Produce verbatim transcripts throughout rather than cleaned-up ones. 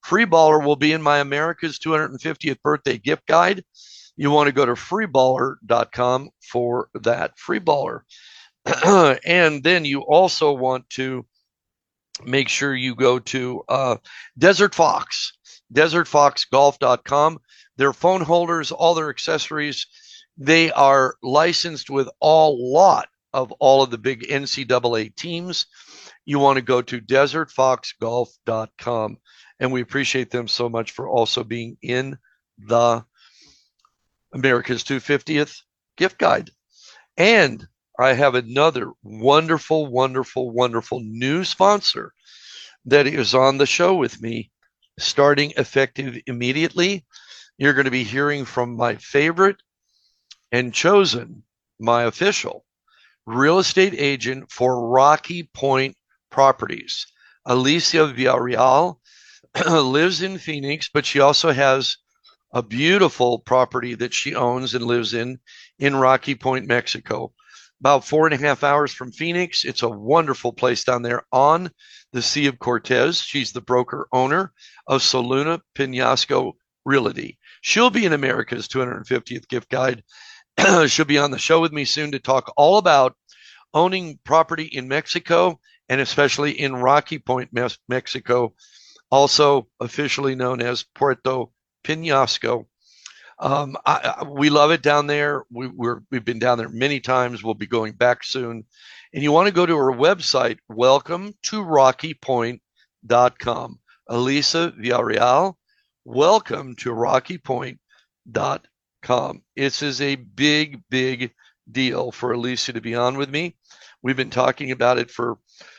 Free Baller will be in my America's two hundred fiftieth birthday gift guide. You want to go to free baller dot com for that. Free Baller. And then you also want to make sure you go to uh, Desert Fox, desert fox golf dot com. Their phone holders, all their accessories, they are licensed with a lot of all of the big N C double A teams. You want to go to desert fox golf dot com. And we appreciate them so much for also being in the America's two hundred fiftieth gift guide. And I have another wonderful, wonderful, wonderful new sponsor that is on the show with me, starting effective immediately. You're going to be hearing from my favorite and chosen, my official real estate agent for Rocky Point Properties. Alicia Villarreal lives in Phoenix, but she also has a beautiful property that she owns and lives in in Rocky Point, Mexico. About four and a half hours from Phoenix. It's a wonderful place down there on the Sea of Cortez. She's the broker owner of Soluna Pinasco Realty. She'll be in America's two hundred fiftieth gift guide. She'll be on the show with me soon to talk all about owning property in Mexico, and especially in Rocky Point, Mexico, also officially known as Puerto Penasco. Um, I, I, we love it down there. We, we're, we've been down there many times. We'll be going back soon. And you want to go to her website, welcome to rocky point dot com. Elisa Villarreal, welcome to rocky point dot com. This is a big, big deal for Alicia to be on with me. We've been talking about it for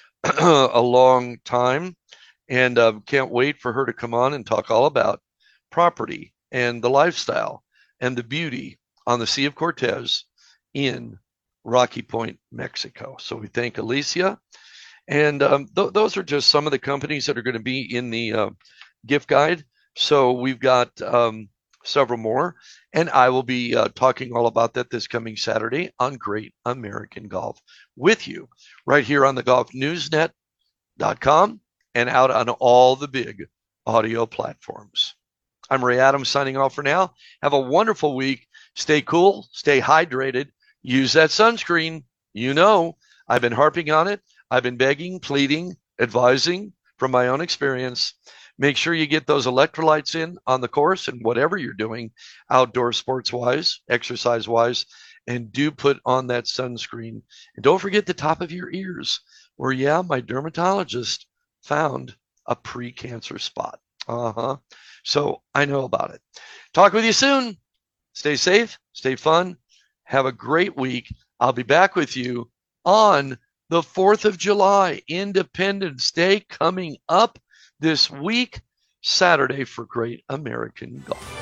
a long time, and uh, can't wait for her to come on and talk all about property and the lifestyle and the beauty on the Sea of Cortez in Rocky Point, Mexico. So we thank Alicia. And um, th- those are just some of the companies that are going to be in the uh, gift guide. So we've got um, several more. And I will be uh, talking all about that this coming Saturday on Great American Golf with you right here on the golf newsnet dot com and out on all the big audio platforms. I'm Ray Adams signing off for now. Have a wonderful week. Stay cool. Stay hydrated. Use that sunscreen. You know, I've been harping on it. I've been begging, pleading, advising from my own experience. Make sure you get those electrolytes in on the course and whatever you're doing, outdoor sports-wise, exercise-wise, and do put on that sunscreen. And don't forget the top of your ears, where, yeah, my dermatologist found a pre-cancer spot. Uh-huh. So I know about it. Talk with you soon. Stay safe, stay fun, have a great week. I'll be back with you on the fourth of July, Independence Day, coming up this week, Saturday, for Great American Golf.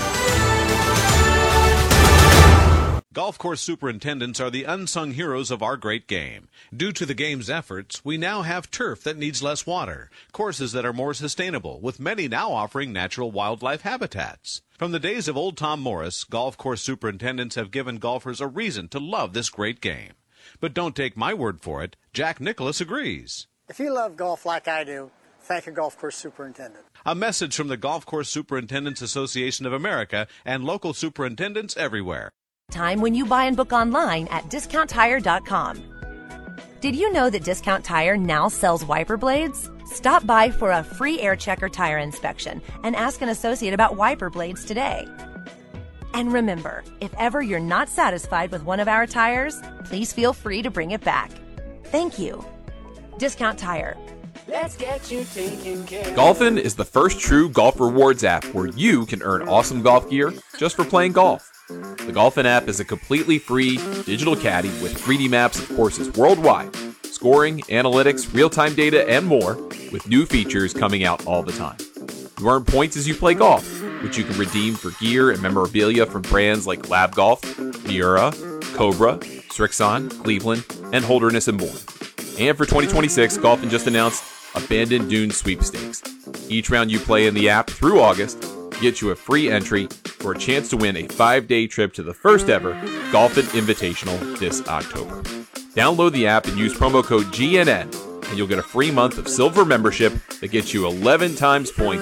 Golf course superintendents are the unsung heroes of our great game. Due to the game's efforts, we now have turf that needs less water, courses that are more sustainable, with many now offering natural wildlife habitats. From the days of old Tom Morris, golf course superintendents have given golfers a reason to love this great game. But don't take my word for it, Jack Nicklaus agrees. If you love golf like I do, thank a golf course superintendent. A message from the Golf Course Superintendents Association of America and local superintendents everywhere. Time when you buy and book online at discount tire dot com. Did you know that Discount Tire now sells wiper blades? Stop by for a free air checker tire inspection and ask an associate about wiper blades today. And remember, if ever you're not satisfied with one of our tires, please feel free to bring it back. Thank you. Discount Tire. Let's get you taken care of. Golfin is the first true golf rewards app where you can earn awesome golf gear just for playing golf. The Golfin app is a completely free digital caddy with three D maps of courses worldwide, scoring, analytics, real-time data, and more, with new features coming out all the time. You earn points as you play golf, which you can redeem for gear and memorabilia from brands like Lab Golf, Miura, Cobra, Strixon, Cleveland, and Holderness and Bourne. And for twenty twenty-six, Golfin just announced Abandoned Dunes Sweepstakes. Each round you play in the app through August gets you a free entry for a chance to win a five-day trip to the first ever Golfin Invitational this October. Download the app and use promo code G N N, and you'll get a free month of silver membership that gets you eleven times points